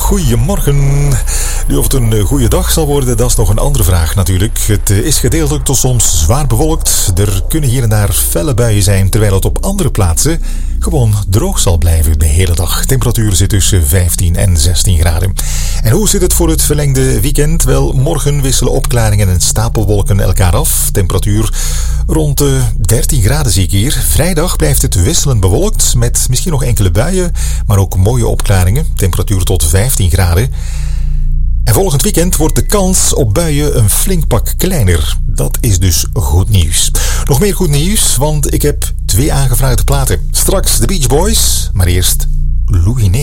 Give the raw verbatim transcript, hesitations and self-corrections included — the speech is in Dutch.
goedemorgen. Nu of het een goede dag zal worden, dat is nog een andere vraag natuurlijk. Het is gedeeltelijk tot soms zwaar bewolkt. Er kunnen hier en daar felle buien zijn, terwijl het op andere plaatsen gewoon droog zal blijven de hele dag. Temperatuur zit tussen vijftien en zestien graden. En hoe zit het voor het verlengde weekend? Wel, morgen wisselen opklaringen en stapelwolken elkaar af. Temperatuur rond de dertien graden zie ik hier. Vrijdag blijft het wisselend bewolkt met misschien nog enkele buien, maar ook mooie opklaringen. Temperatuur tot vijftien graden. En volgend weekend wordt de kans op buien een flink pak kleiner. Dat is dus goed nieuws. Nog meer goed nieuws, want ik heb twee aangevraagde platen. Straks de Beach Boys, maar eerst Louis